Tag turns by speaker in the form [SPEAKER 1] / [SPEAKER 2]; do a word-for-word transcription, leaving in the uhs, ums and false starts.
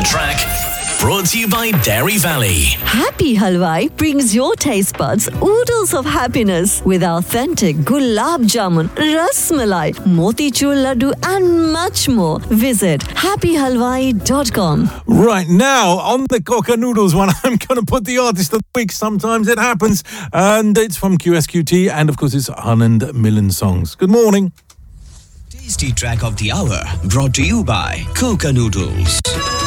[SPEAKER 1] track. Brought to you by Dairy Valley.
[SPEAKER 2] Happy Halwai brings your taste buds oodles of happiness with authentic gulab jamun, ras malai, motichur laddu and much more. Visit happy halwai dot com.
[SPEAKER 3] Right, now, on the Coca Noodles one, I'm going to put the artist of the week. Sometimes it happens. And it's from Q S Q T, and of course it's Anand Milan Songs. Good morning.
[SPEAKER 1] Tasty track of the hour, brought to you by Coca Noodles.